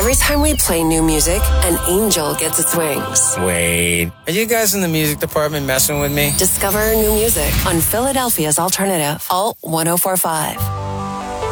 Every time we play new music, an angel gets its wings. Wait, are you guys in the music department messing with me? Discover new music on Philadelphia's alternative, Alt 104.5.